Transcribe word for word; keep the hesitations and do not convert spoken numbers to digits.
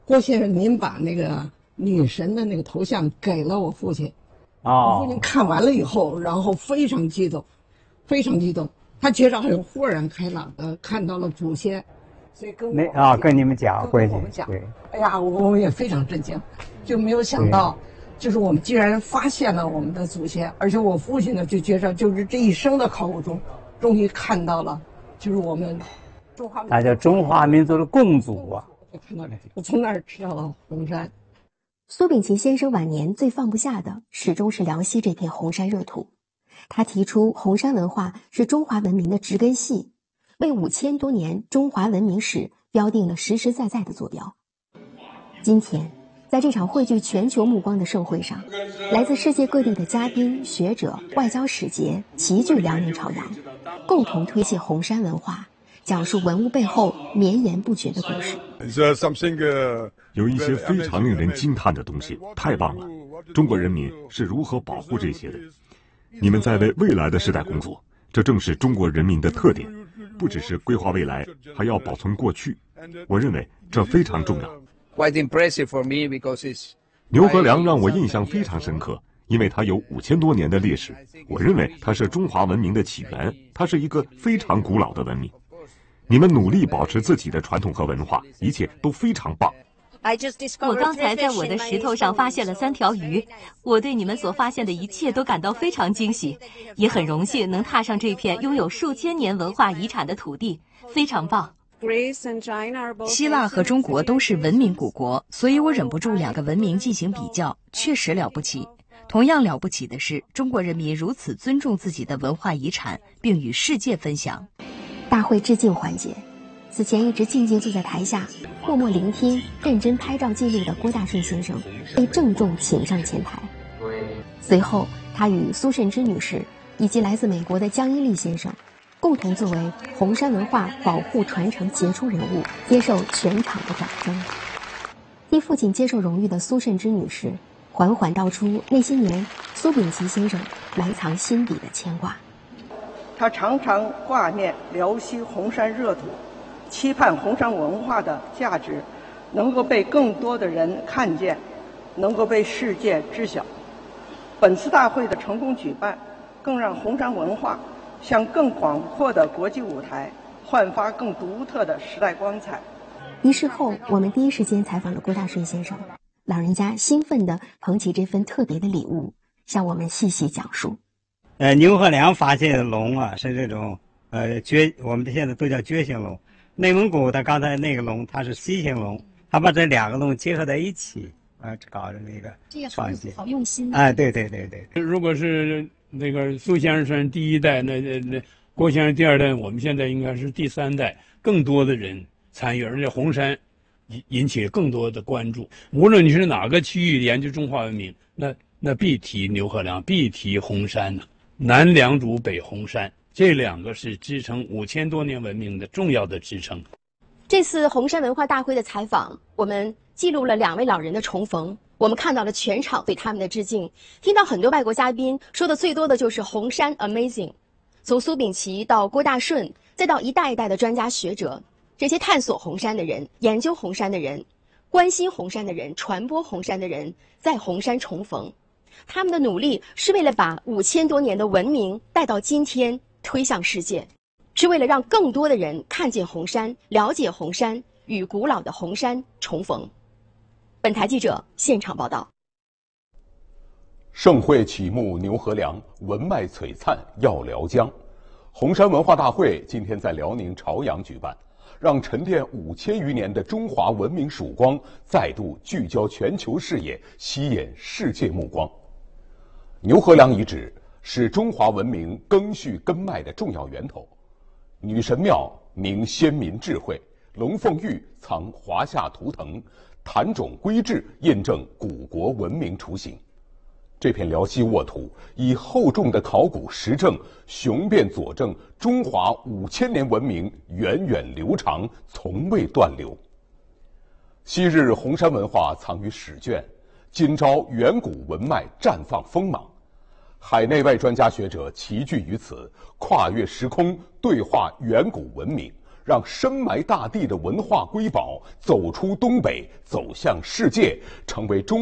郭先生，您把那个女神的那个头像给了我父亲， 哦， 我父亲看完了以后，然后非常激动，非常激动，他觉着好像豁然开朗的看到了祖先，所以跟我没啊，跟你们讲回去， 跟我们讲， 对， 哎呀，我们也非常震惊，就没有想到，就是我们竟然发现了我们的祖先，而且我父亲呢就觉着，就是这一生的考古中，终于看到了，就是我们中华民族， 那叫中华民族的共祖啊。 我看到了，我从那儿知道了红山。 苏秉琦先生晚年最放不下的，始终是辽西这片红山热土。他提出红山文化是中华文明的植根系，为五千多年中华文明史标定了实实在在的坐标。今天，在这场汇聚全球目光的盛会上，来自世界各地的嘉宾、学者、外交使节齐聚辽宁朝阳，共同推介红山文化，讲述文物背后绵延不绝的故事。 有一些非常令人惊叹的东西，太棒了！中国人民是如何保护这些的？你们在为未来的时代工作，这正是中国人民的特点。不只是规划未来，还要保存过去。我认为这非常重要。牛河梁让我印象非常深刻，因为它有五千多年的历史。我认为它是中华文明的起源，它是一个非常古老的文明。你们努力保持自己的传统和文化，一切都非常棒。 我刚才在我的石头上发现了三条鱼，我对你们所发现的一切都感到非常惊喜，也很荣幸能踏上这片拥有数千年文化遗产的土地，非常棒。 希腊和中国都是文明古国，所以我忍不住两个文明进行比较，确实了不起。同样了不起的是，中国人民如此尊重自己的文化遗产，并与世界分享。 大会致敬环节，此前一直静静坐在台下默默聆听、认真拍照记录的郭大顺先生被郑重请上前台。随后，他与苏慎之女士以及来自美国的江一力先生共同作为红山文化保护传承杰出人物，接受全场的掌声。替父亲接受荣誉的苏慎之女士缓缓道出那些年苏秉琦先生埋藏心底的牵挂。 他常常挂念辽西红山热土，期盼红山文化的价值能够被更多的人看见，能够被世界知晓。本次大会的成功举办，更让红山文化向更广阔的国际舞台焕发更独特的时代光彩。 仪式后，我们第一时间采访了郭大顺先生，老人家兴奋地捧起这份特别的礼物，向我们细细讲述。 呃，牛河梁发现的龙啊，是这种呃蕨，我们现在都叫蕨形龙。内蒙古它刚才那个龙，它是 C 型龙，它把这两个龙结合在一起，啊、呃，搞的那个这个好好用心。 哎、啊，对对对对。 如果是那个苏先生第一代，那那那郭先生第二代，我们现在应该是第三代，更多的人参与，而且红山引引起更多的关注。无论你是哪个区域研究中华文明，那那必提牛河梁，必提红山呢。南良渚，北红山，这两个是支撑五千多年文明的重要的支撑。 这次红山文化大会的采访，我们记录了两位老人的重逢，我们看到了全场对他们的致敬，听到很多外国嘉宾说的最多的就是红山 amazing。从苏秉琦到郭大顺，再到一代一代的专家学者，这些探索红山的人、研究红山的人、关心红山的人、传播红山的人，在红山重逢。他们的努力是为了把五千多年的文明带到今天，推向世界，是为了让更多的人看见红山，了解红山，与古老的红山重逢。本台记者现场报道。 盛会启幕牛河梁，文脉璀璨耀辽江。红山文化大会今天在辽宁朝阳举办，让沉淀五千余年的中华文明曙光再度聚焦全球视野，吸引世界目光。牛河梁遗址是中华文明更续根脉的重要源头。女神庙明先民智慧，龙凤玉藏华夏图腾，坛冢规制印证古国文明雏形。这片辽西沃土以厚重的考古实证雄辩佐证中华五千年文明源远流长，从未断流。昔日红山文化藏于史卷，今朝远古文脉绽放锋芒。海内外专家学者齐聚于此，跨越时空对话远古文明， 让深埋大地的文化瑰宝走出东北，走向世界，成为中